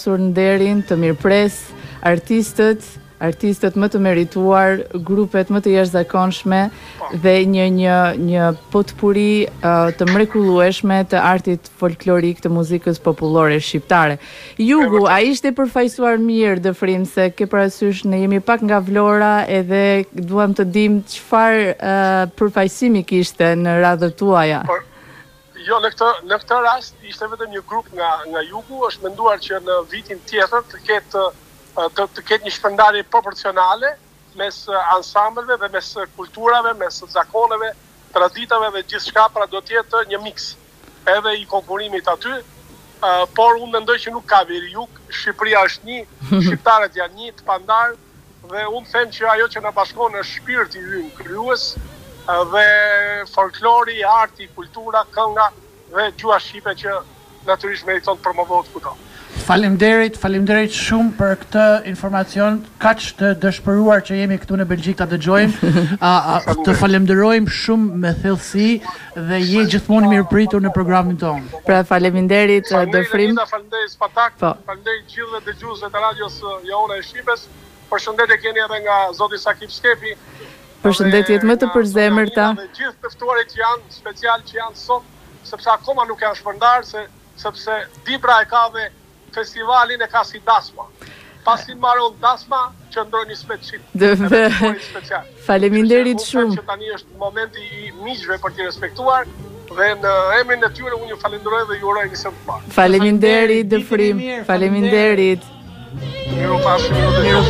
nderin, të mirëpres, artistët më të merituar, grupet më të jashtëzakonshme dhe një potpuri të mrekullueshme të artit folklorik të muzikës popullore shqiptare. Jugu, a ishte përfaqësuar mirë Dëfrim, se ke parasysh ne jemi pak nga Vlora edhe duam të dim çfarë përfaqësimi kishte në radhët tuaja? Jo, në këtë rast ishte vetëm një grup nga Jugu, është menduar që në vitin tjetër të ketë një shpërndarje proporcionale mes ansambleve dhe mes kulturave, mes zakoneve, traditave dhe gjithçka, pra do të jetë një miks edhe i konkurimit aty, por unë mendoj që nuk ka veri jug, Shqipëria është një, shqiptarët janë një të pandar, dhe unë them që ajo që na bashkon është shpirti ynë krijues dhe folklori, arti, kultura, kënga dhe gjua shqipe që natyrisht meriton të promovohet kudo. Faleminderit shumë për këtë informacion, kaq të dëshpëruar që jemi këtu në Belgjik ta dëgjojmë. Të falenderojmë shumë me thellësi dhe je gjithmonë mirëpritur në programin tonë. Pra faleminderit Dëfrim. Faleminderit Spatak, faleminderit gjithëve dëgjuesve të radios Jona e Shqipës. Përshëndetje keni edhe nga zoti Sakip Skepi. Përshëndetjet më të përzemërta. Dhe gjithë të ftuarit që janë special që janë sot, sepse akoma nuk janë shpërndar, sepse Dibra e ka dhe festivalin e ka si dasma. Pasi marron dasma, qëndrojnë një special. Faleminderit shumë. Që tani është momenti i miqve për t'i respektuar dhe në emrin e tyre unë ju falenderoj dhe ju uroj një së të parë. Faleminderit Dëfrim. Faleminderit. Mirupafshim.